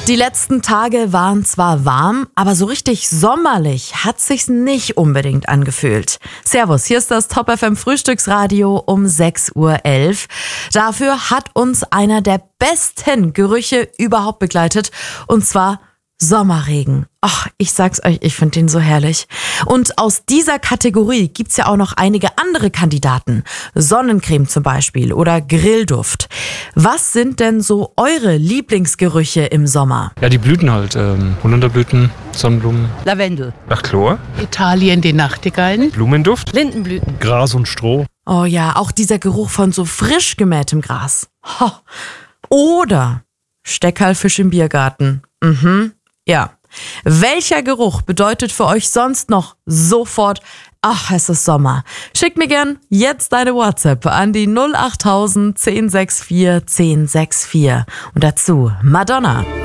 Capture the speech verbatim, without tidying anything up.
Die letzten Tage waren zwar warm, aber so richtig sommerlich hat sich's nicht unbedingt angefühlt. Servus, hier ist das Top F M Frühstücksradio um sechs Uhr elf. Dafür hat uns einer der besten Gerüche überhaupt begleitet, und zwar Sommerregen. Ach, ich sag's euch, ich finde den so herrlich. Und aus dieser Kategorie gibt's ja auch noch einige andere Kandidaten. Sonnencreme zum Beispiel oder Grillduft. Was sind denn so eure Lieblingsgerüche im Sommer? Ja, die Blüten halt. Ähm, Holunderblüten, Sonnenblumen. Lavendel. Ach, Chlor. Italien, die Nachtigallen. Blumenduft. Lindenblüten. Gras und Stroh. Oh ja, auch dieser Geruch von so frisch gemähtem Gras. Ho. Oder Steckerlfisch im Biergarten. Mhm, ja. Welcher Geruch bedeutet für euch sonst noch sofort, ach, es ist Sommer? Schickt mir gern jetzt deine WhatsApp an die null acht null null eins null sechs vier eins null sechs vier. Und dazu Madonna.